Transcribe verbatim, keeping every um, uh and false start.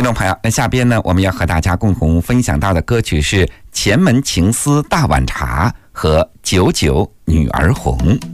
众朋友，那下边呢，我们要和大家共同分享到的歌曲是《前门情思大碗茶》和《九九女儿红》。